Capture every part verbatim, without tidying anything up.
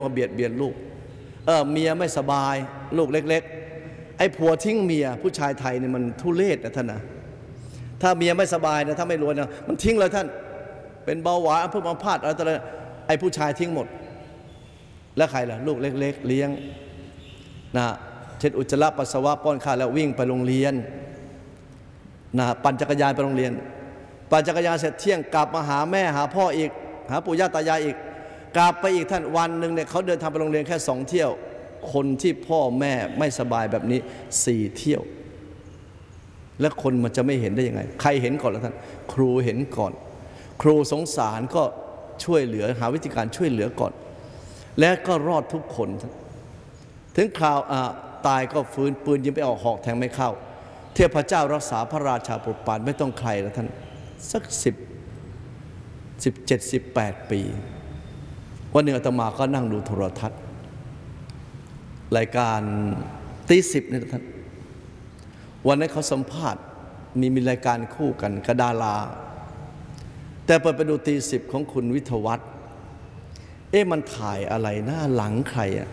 มาเบียดเบียนลูกเออเมียไม่สบายลูกเล็กๆไอ้ผัวทิ้งเมียผู้ชายไทยเนี่ยมันทุเรศนะท่านนะถ้าเมียไม่สบายนะถ้าไม่รวยนะมันทิ้งเลยท่านเป็นเบาหวานอัมพาตอะไรต่ออะไรไอ้ผู้ชายทิ้งหมดแล้วใครล่ะลูกเล็กๆเลี้ยงนะเช็ดอุจจาระปัสสาวะป้อนข้าวแล้ววิ่งไปโรงเรียนนะปั่นจักรยานไปโรงเรียนปั่นจักรยานเสร็จเที่ยงกลับมาหาแม่หาพ่ออีกหาปู่ย่าตายายอีกกลับไปอีกท่านวันหนึ่งเนี่ยเขาเดินทางไปโรงเรียนแค่สองเที่ยวคนที่พ่อแม่ไม่สบายแบบนี้สี่เที่ยวและคนมันจะไม่เห็นได้ยังไงใครเห็นก่อนล่ะท่านครูเห็นก่อนครูสงสารก็ช่วยเหลือหาวิธีการช่วยเหลือก่อนและก็รอดทุกคนถึงคราวตายก็ฟื้นปืนยิงไปออกหอกแทงไม่เข้าเทพเจ้ารักษาพระราชาโปรดปรานไม่ต้องใครแล้วท่านสักสิบสิบเจ็ดสิบแปดปีวันหนึ่งอาตมาก็นั่งดูโทรทัศน์รายการตีสิบนี่ท่านวันนั้นเขาสัมภาษณ์มีมีรายการคู่กันกระดาราแต่เปิดไปดูตีสิบของคุณวิทยวัฒน์เอ๊ะมันถ่ายอะไรหน้าหลังใครอ่ะ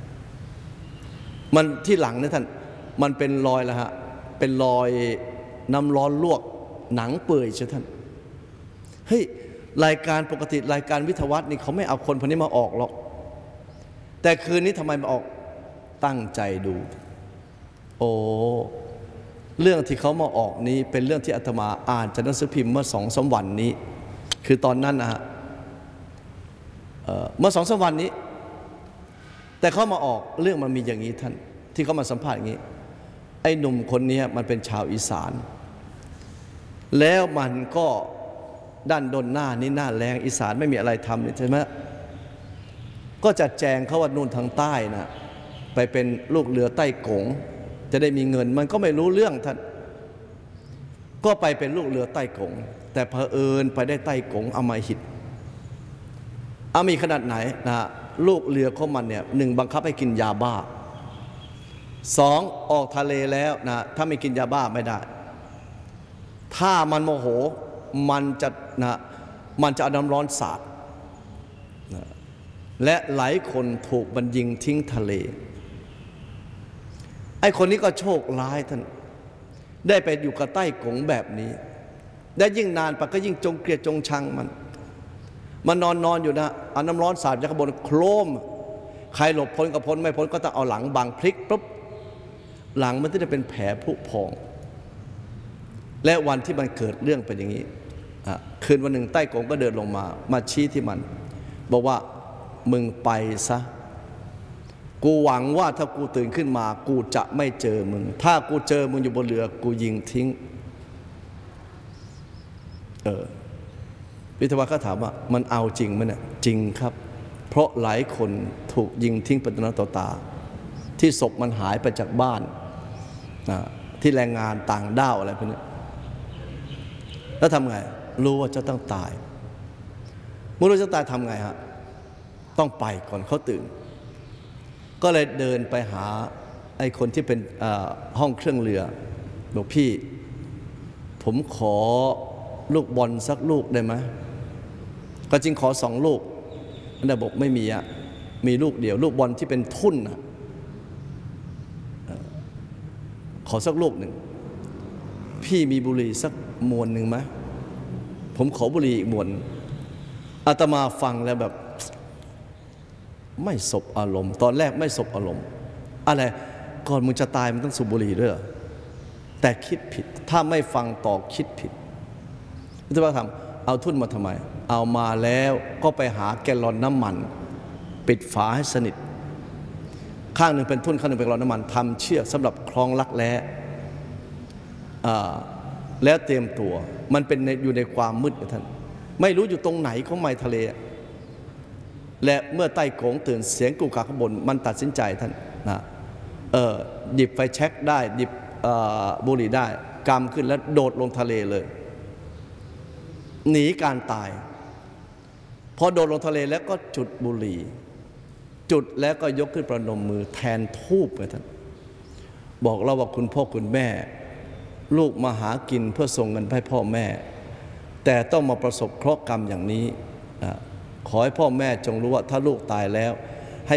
มันที่หลังนี่ท่านมันเป็นรอยแล้วฮะเป็นรอยน้ำร้อนลวกหนังเปื่อยใช่ท่านเฮ้ยรายการปกติรายการวิทยวัฒน์นี่เขาไม่เอาคนพวกนี้มาออกหรอกแต่คืนนี้ทำไมมาออกตั้งใจดูโอ้เรื่องที่เขามาออกนี้เป็นเรื่องที่อาตมาอ่านจากหนังสือพิมพ์เมื่อสองสามวันนี้คือตอนนั้นนะฮะเ, เมื่อสองสามวันนี้แต่เขามาออกเรื่องมันมีอย่างนี้ท่านที่เขามาสัมภาษณ์อย่างนี้ไอ้หนุ่มคนนี้มันเป็นชาวอีสานแล้วมันก็ด้านดนหน้านี้หน้าแรงอีสานไม่มีอะไรทำใช่ไหมก็จัดแจงเขาว่านู่นทางใต้นะไปเป็นลูกเรือใต้กงจะได้มีเงินมันก็ไม่รู้เรื่องท่านก็ไปเป็นลูกเรือใต้กงแต่เผอิญไปได้ใต้กงอำมหิตอามีขนาดไหนนะลูกเรือของมันเนี่ยหนึ่งบังคับให้กินยาบ้าสองออกทะเลแล้วนะถ้าไม่กินยาบ้าไม่ได้ถ้ามันโมโหมันจะนะมันจะเอาน้ำร้อนสาดนะและหลายคนถูกมันยิงทิ้งทะเลไอ้คนนี้ก็โชคร้ายท่านได้ไปอยู่กับใต้กงแบบนี้และยิ่งนานไปก็ยิ่งจงเกลียดจงชังมันมันนอนนอนอยู่นะเอาน้ำร้อนสาดจากข้างบนโครมใครหลบพ้นกับพ้นไม่พ้นก็ต้องเอาหลังบังพลิกปุ๊บหลังมันจะเป็นแผลผุพองและวันที่มันเกิดเรื่องเป็นอย่างนี้คืนวันหนึ่งใต้กงก็เดินลงมามาชี้ที่มันบอกว่ามึงไปซะกูหวังว่าถ้ากูตื่นขึ้นมากูจะไม่เจอมึงถ้ากูเจอมึงอยู่บนเรือกูยิงทิ้งเออวิทยาวัฒน์ก็ถามว่ามันเอาจริงไหมเนี่ยจริงครับเพราะหลายคนถูกยิงทิ้งเป็นต่อหน้าต่อตาที่ศพมันหายไปจากบ้านนะที่แรงงานต่างด้าวอะไรพวกนี้แล้วทำไงรู้ว่าจะต้องตายเมื่อรู้จะตายทำไงฮะต้องไปก่อนเขาตื่นก็เลยเดินไปหาไอ้คนที่เป็นห้องเครื่องเรือบอกพี่ผมขอลูกบอลสักลูกได้ไหมก็จริงขอสองลูกอันนั้นบอกไม่มีอะมีลูกเดียวลูกบอลที่เป็นทุ่นนะขอสักลูกหนึ่งพี่มีบุหรี่สักมวนหนึ่งไหมผมขอบุหรี่อีกมวนอาตมาฟังแล้วแบบไม่สบอารมณ์ตอนแรกไม่สบอารมณ์อะไรก่อนมึงจะตายมึงต้องสูบบุหรี่ด้วยเหรอแต่คิดผิดถ้าไม่ฟังต่อคิดผิดวิทยาธรรมเอาทุ่นมาทำไมเอามาแล้วก็ไปหาแกลลอนน้ำมันปิดฝาให้สนิทข้างหนึ่งเป็นทุ่นข้างหนึ่งเป็นแกลลอนน้ำมันทำเชือกสำหรับคล้องลักแร้แล้วเตรียมตัวมันเป็นอยู่ในความมืดกับท่านไม่รู้อยู่ตรงไหนของไมทะเลและเมื่อใต้โขงตื่นเสียงกูกาข้างบนมันตัดสินใจท่านนะเออหยิบไฟแช็กได้หยิบบุหรี่ได้กำขึ้นแล้วโดดลงทะเลเลยหนีการตายพอโดดลงทะเลแล้วก็จุดบุหรี่จุดแล้วก็ยกขึ้นประนมมือแทนทูบไปท่านบอกเราว่าคุณพ่อคุณแม่ลูกมาหากินเพื่อส่งเงินให้พ่อแม่แต่ต้องมาประสบเคราะห์กรรมอย่างนี้ขอให้พ่อแม่จงรู้ว่าถ้าลูกตายแล้ว